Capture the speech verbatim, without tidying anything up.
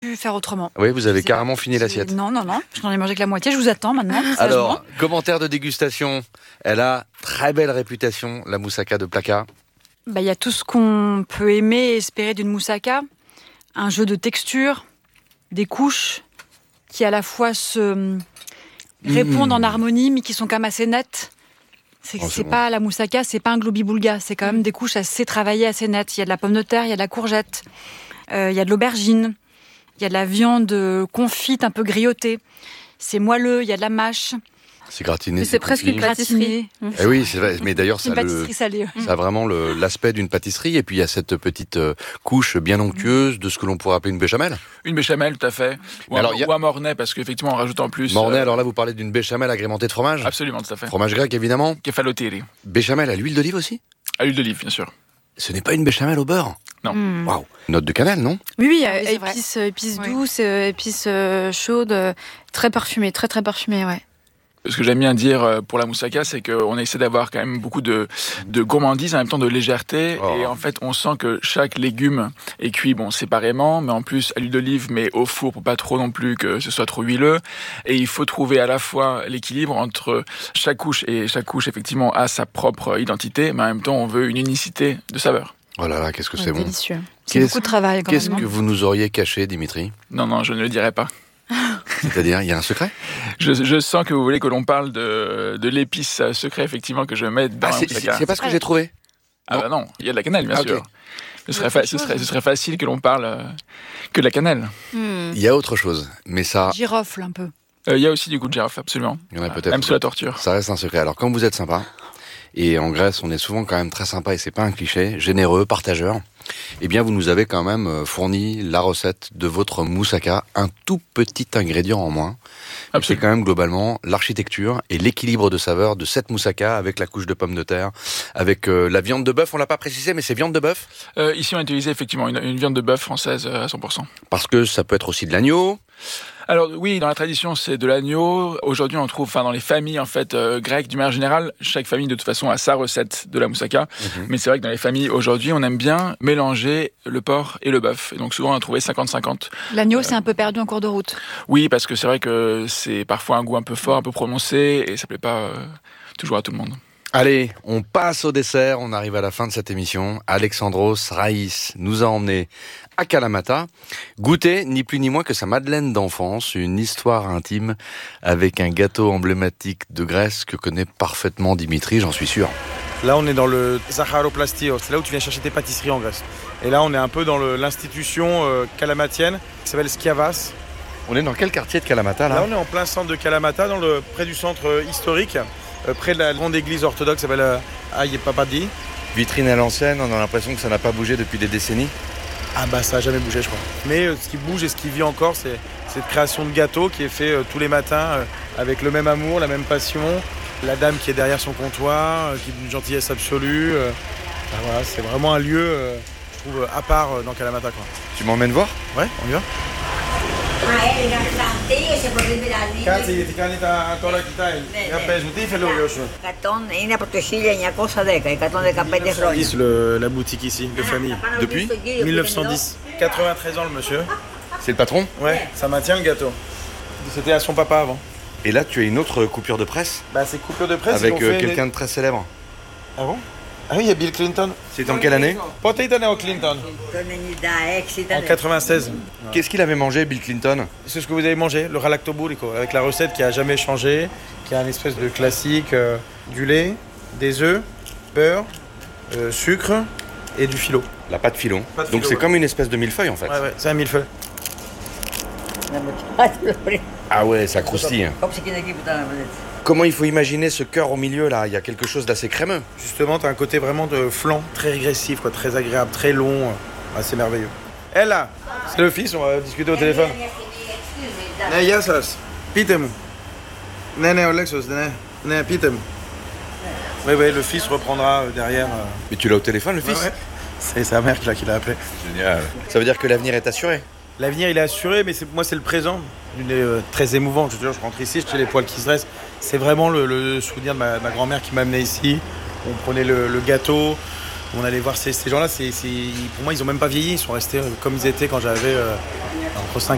pu faire autrement. Oui, vous avez C'est carrément pas- fini l'assiette. Non, non, non. Je n'en ai mangé que la moitié. Je vous attends maintenant. Alors, sagement. commentaire de dégustation. Elle a très belle réputation, la moussaka de Plaka. Bah, y a tout ce qu'on peut aimer et espérer d'une moussaka. Un jeu de texture, des couches qui à la fois se répondent Mmh. en harmonie, mais qui sont quand même assez nettes. C'est, Oh, c'est c'est bon. pas la moussaka, c'est pas un globi-boulga. C'est quand même des couches assez travaillées, assez nettes. Il y a de la pomme de terre, il y a de la courgette, euh, il y a de l'aubergine, il y a de la viande confite un peu grillotée. C'est moelleux, il y a de la mâche. C'est gratiné, Mais c'est presque une confit. pâtisserie. Eh oui, c'est vrai. Mais d'ailleurs, C'est ça, une le, pâtisserie salée. ça a vraiment le- l'aspect d'une pâtisserie. Et puis, il y a cette petite euh, couche bien onctueuse de ce que l'on pourrait appeler une béchamel. Une béchamel, tout à fait. Ou, un, alors, y a- ou un mornay, parce qu'effectivement, on rajoute en plus... Mornay, euh, alors là, vous parlez d'une béchamel agrémentée de fromage. Absolument, tout à fait. Fromage grec, évidemment. Kefalotteri. Béchamel à l'huile d'olive aussi. À l'huile d'olive, bien sûr. Ce n'est pas une béchamel au beurre. Non. Mm. Waouh. Note de cannelle, non? Oui, oui, Ah oui, c'est vrai. épices, épices Oui. douces, euh, épices euh, chaudes, euh, très parfumées, très très parfumées, ouais. Ce que j'aime bien dire euh, pour la moussaka, c'est qu'on essaie d'avoir quand même beaucoup de, de gourmandise, en même temps de légèreté. Oh. Et en fait, on sent que chaque légume est cuit, bon, séparément, mais en plus à l'huile d'olive, mais au four pour pas trop non plus que ce soit trop huileux. Et il faut trouver à la fois l'équilibre entre chaque couche, et chaque couche, effectivement, a sa propre identité, mais en même temps, on veut une unicité de saveur. Oh là là, qu'est-ce que Ouais, c'est bon. délicieux. C'est Qu'est-ce- beaucoup de travail quand Qu'est-ce même. que vous nous auriez caché, Dimitri? Non, non, je ne le dirai pas. C'est-à-dire, il y a un secret? Je, je sens que vous voulez que l'on parle de, de l'épice secret, effectivement, que je mets dans Ah, la c'est moussaka. c'est pas ce que j'ai trouvé. Ah bah non, il y a de la cannelle, bien Ah, ok. sûr. Ce serait, fa- ce, serait, ce serait facile que l'on parle euh, que de la cannelle. Hmm. Il y a autre chose, mais ça, Girofle un peu. Euh, Il y a aussi du goût de girofle, absolument. il y en a Ah, peut-être. Même sous la torture. Ça reste un secret. Alors, comme vous êtes sympa, et en Grèce, on est souvent quand même très sympa, et c'est pas un cliché, généreux, partageur, eh bien, vous nous avez quand même euh, fourni la recette de votre moussaka, un tout petit ingrédient en moins. Mais C'est Absolument. quand même globalement l'architecture et l'équilibre de saveur de cette moussaka avec la couche de pommes de terre, avec euh, la viande de bœuf. On l'a pas précisé, mais c'est viande de bœuf Euh, ici, on a utilisé effectivement une, une viande de bœuf française euh, à cent pour cent. parce que ça peut être aussi de l'agneau. Alors oui, dans la tradition, c'est de l'agneau. Aujourd'hui, on trouve, enfin, dans les familles en fait euh, grecques, d'une manière générale, chaque famille de toute façon a sa recette de la moussaka. Mhm. Mais c'est vrai que dans les familles aujourd'hui, on aime bien mélanger le porc et le bœuf. Et donc souvent, on a trouvé cinquante cinquante. L'agneau, c'est un peu perdu en cours de route. Oui, parce que c'est vrai que c'est parfois un goût un peu fort, un peu prononcé, et ça plaît pas euh, toujours à tout le monde. Allez, on passe au dessert, on arrive à la fin de cette émission. Alexandros Raïs nous a emmenés à Kalamata, goûter ni plus ni moins que sa madeleine d'enfance, une histoire intime avec un gâteau emblématique de Grèce que connaît parfaitement Dimitri, j'en suis sûr. Là, on est dans le Zacharoplastio, c'est là où tu viens chercher tes pâtisseries en Grèce. Et là, on est un peu dans le- l'institution euh, kalamatienne qui s'appelle Skiavas. On est dans quel quartier de Kalamata Là, là on est en plein centre de Kalamata, dans le, près du centre euh, historique, euh, près de la grande église orthodoxe qui s'appelle euh, Aïe-Papadi. Vitrine à l'ancienne, on a l'impression que ça n'a pas bougé depuis des décennies. Ah bah ça a jamais bougé, je crois. Mais euh, ce qui bouge et ce qui vit encore, c'est cette création de gâteau qui est fait euh, tous les matins euh, avec le même amour, la même passion. La dame qui est derrière son comptoir, euh, qui est d'une gentillesse absolue. euh. Bah voilà, c'est vraiment un lieu, euh, je trouve, à part euh, dans Kalamata, quoi. Tu m'emmènes voir? Ouais, on y va. Κάτσε γιατί κάνει τα, τώρα κοιτάει. Για πες μου, τι ήθελε ο γιος σου? εκατόν είναι από το χίλια εννιακόσια δέκα, εκατόν δεκαπέντε χρόνια. Le, la boutique ici, de famille. Depuis mille neuf cent dix. quatre-vingt-treize ans le monsieur. C'est le patron? Ouais, ça maintient le gâteau. C'était à son papa avant. Et là tu as une autre coupure de presse Bah c'est coupure de presse. avec ils ont euh, fait quelqu'un de très célèbre. des- Ah bon? Ah oui, il y a Bill Clinton. C'est en quelle année? Πότε ήταν ο Clinton? Το ενενήντα έξι En ήταν. quatre-vingt-seize. Qu'est-ce qu'il avait mangé Bill Clinton? C'est ce que vous avez mangé, le ralactoburico, avec la recette qui a jamais changé, qui est un espèce de classique, euh, du lait, des œufs, beurre, euh, sucre et du filo. La pâte filon. Pâte Donc filon, c'est ouais. comme une espèce de millefeuille en fait. Ouais, ouais, c'est un millefeuille. Να μου κοιτάξει πριν. Ah ouais, ça croustille. Κόψε εκείνο εκεί που ήταν έτσι. Comment il faut imaginer ce cœur au milieu là? Il y a quelque chose d'assez crémeux. Justement, tu as un côté vraiment de flan, très régressif, quoi, très agréable, très long. Ah, c'est merveilleux. Elle là, c'est le fils, on va discuter au téléphone. Ναι, γεια σας. Πείτε μου. Ναι, ναι, ο Λέξος, ναι. Ναι, πείτε μου. Oui, oui, le fils reprendra euh, derrière. euh. Mais tu l'as au téléphone le Ouais, fils? ouais. C'est sa mère qui l'a, qui l'a appelé. Génial. Ça veut dire que l'avenir est assuré. L'avenir, il est assuré, mais c'est, moi, c'est le présent. Il est euh, très émouvant. Je te jure, je rentre ici, j'ai les poils qui se dressent. C'est vraiment le, le souvenir de ma, ma grand-mère qui m'a amené ici. On prenait le, le gâteau, on allait voir ces, ces gens-là. C'est, c'est, pour moi, ils n'ont même pas vieilli. Ils sont restés euh, comme ils étaient quand j'avais euh, entre cinq